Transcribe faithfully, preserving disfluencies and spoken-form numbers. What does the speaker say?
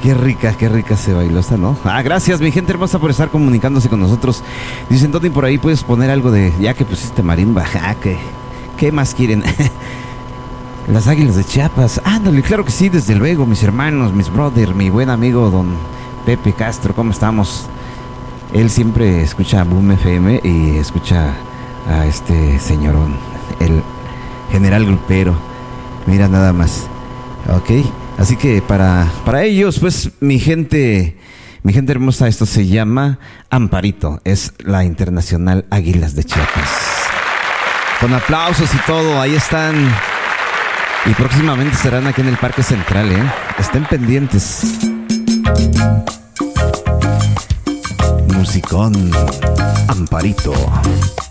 qué rica, qué rica se bailó esta, ¿no? Ah, gracias, mi gente hermosa, por estar comunicándose con nosotros. Dicen, Tony, por ahí puedes poner algo de, ya que pusiste marimba, ah, ¿qué, qué más quieren? Las Águilas de Chiapas. Ándale, claro que sí, desde luego, mis hermanos, mis brother, mi buen amigo don Pepe Castro, ¿cómo estamos? Él siempre escucha Boom F M y escucha a este señorón, el general grupero. Mira nada más. Ok, así que para, para ellos, pues, mi gente, mi gente hermosa, esto se llama Amparito. Es la Internacional Águilas de Chiapas. Con aplausos y todo, ahí están. Y próximamente estarán aquí en el Parque Central, ¿eh? Estén pendientes. Musicón, Amparito.